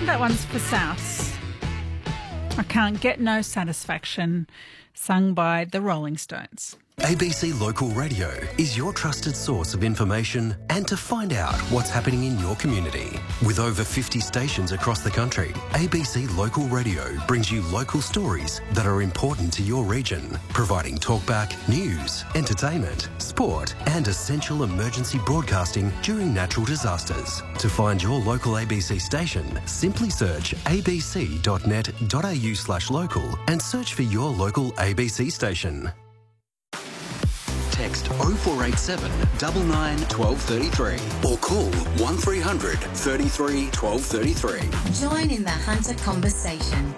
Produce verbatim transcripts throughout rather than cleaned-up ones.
That one's for Souths. I Can't Get No Satisfaction, sung by the Rolling Stones. A B C Local Radio is your trusted source of information and to find out what's happening in your community. With over fifty stations across the country, A B C Local Radio brings you local stories that are important to your region, providing talkback, news, entertainment, sport and essential emergency broadcasting during natural disasters. To find your local A B C station, simply search abc.net.au slash local and search for your local A B C station. Text oh four eight seven, nine nine, one two three three or call one three hundred, thirty-three, twelve thirty-three. Join in the Hunter conversation.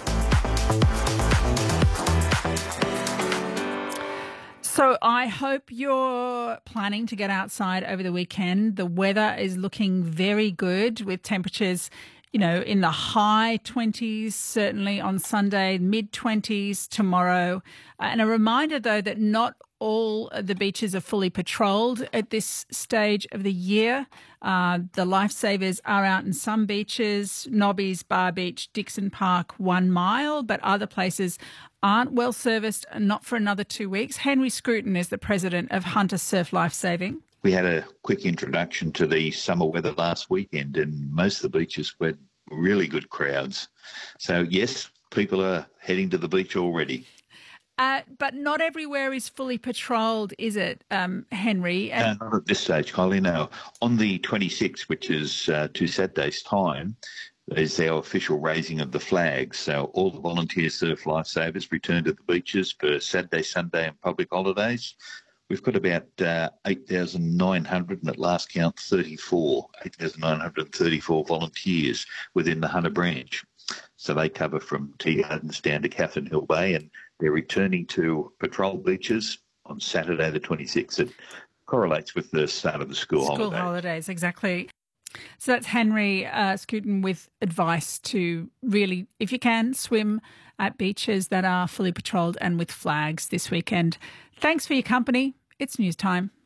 So I hope you're planning to get outside over the weekend. The weather is looking very good with temperatures, you know, in the high twenties, certainly on Sunday, mid twenties tomorrow. Uh, and a reminder, though, that not all the beaches are fully patrolled at this stage of the year. Uh, the lifesavers are out in some beaches, Nobby's, Bar Beach, Dixon Park, One Mile, but other places aren't well serviced, not for another two weeks. Henry Scruton is the president of Hunter Surf Lifesaving. We had a quick introduction to the summer weather last weekend, and most of the beaches were really good crowds. So, yes, people are heading to the beach already. Uh, but not everywhere is fully patrolled, is it, um, Henry? Uh, not at this stage, Kylie, no. On the twenty-sixth, which is uh, two Saturdays' time, is our official raising of the flags. So all the volunteer surf lifesavers return to the beaches for Saturday, Sunday and public holidays. We've got about uh, eight thousand nine hundred, and at last count thirty-four, eight thousand nine hundred thirty-four volunteers within the Hunter branch. So they cover from Tea Gardens down to Catherine Hill Bay, and they're returning to patrol beaches on Saturday the twenty-sixth. It correlates with the start of the school, school holidays. holidays, exactly. So that's Henry uh, Scruton with advice to really, if you can, swim at beaches that are fully patrolled and with flags this weekend. Thanks for your company. It's news time.